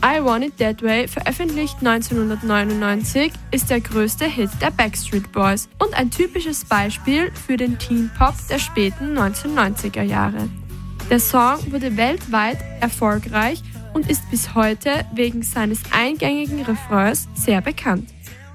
I Want It That Way, veröffentlicht 1999, ist der größte Hit der Backstreet Boys und ein typisches Beispiel für den Teen-Pop der späten 1990er Jahre. Der Song wurde weltweit erfolgreich und ist bis heute wegen seines eingängigen Refrains sehr bekannt.